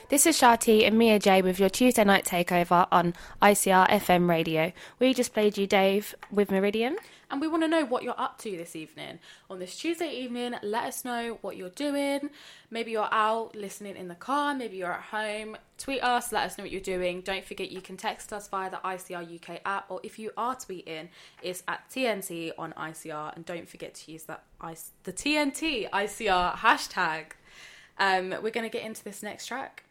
This is Shati and Mia J with your Tuesday night takeover on ICR FM radio. We just played you Dave with Meridian. And we want to know what you're up to this evening. On this Tuesday evening, let us know what you're doing. Maybe you're out listening in the car, maybe you're at home. Tweet us, let us know what you're doing. Don't forget you can text us via the ICR UK app, or if you are tweeting, it's at TNT on ICR. And don't forget to use the TNT ICR hashtag. We're going to get into this next track.